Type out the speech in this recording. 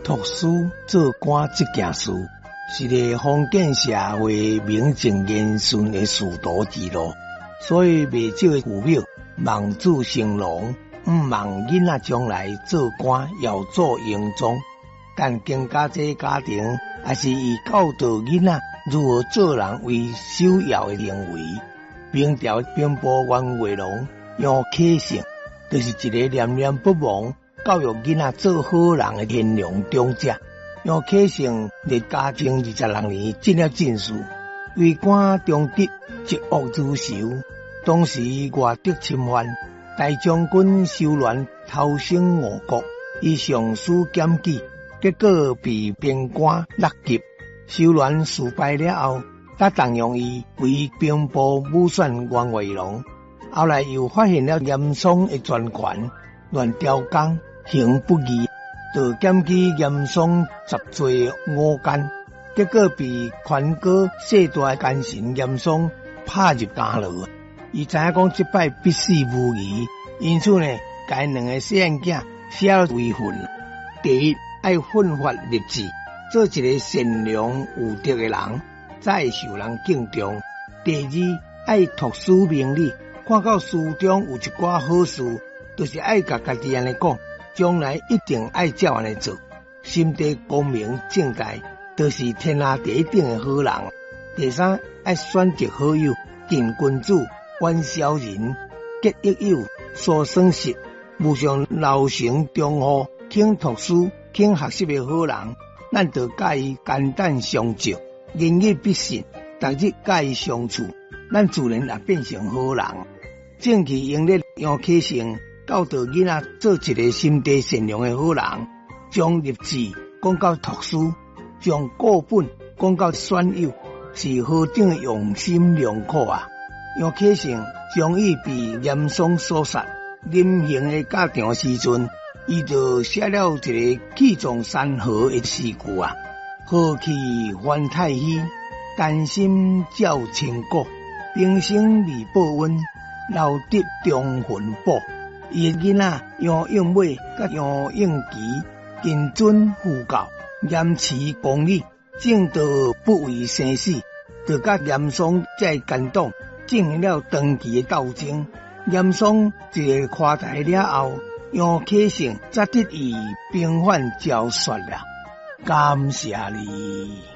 读书做官这件事，是个封建社会名正言顺的仕途之路，所以未少的父母望子成龙，毋望囡仔将来做官要做营中，但更加这家庭也是以教导囡仔如何做人为首要的行为。明朝兵部员外郎杨克成就是一个念念不忘教育囡仔做好人的贤良长者。杨克成历嘉靖26年进了进士，为官忠直，职恶如仇。当时外敌侵犯，大将军修鸾投生我国，以上书检举，结果被边关勒劫。修鸾失败了后，才动用伊为兵部武选员外郎。后来又发现了严嵩的专权，乱调工，行不义，就检举严嵩10罪5奸，结果被权高势大奸臣严嵩拍入监牢。伊知影讲这摆必死无疑，因此呢，该两个细汉囝写了遗训：第一，爱奋发立志，做一个善良有德的人，才会受人敬重；第二，爱读书明理，看到书中有一寡好事，就是爱甲家己安尼讲，将来一定爱照安尼做，心地光明正大，就是天下第一等的好人。第三，爱选择好友，敬君子，远小人，结益友，疏损失，无上老成忠厚，肯读书，肯学习的好人，咱就甲伊简单相处，言语必信，逐日甲伊相处，咱自然也变成好人。正气英烈杨克成教导囡仔做一个心地善良的好人，将立志讲到读书，将过本讲到选友，是何等的用心良苦啊！杨克成将伊被严嵩所杀，临刑的假场时阵，伊就写了一个气壮山河的诗句啊：豪气换太虚，丹心照千古，平生未报恩，老德忠魂宝。伊的囡仔杨应伟甲杨应奇谨遵父教，严持公理，正道不为生死，就甲严嵩在奸党进行了长期的斗争。严嵩一个垮台了后，杨克成才得以平反交雪了。感谢你。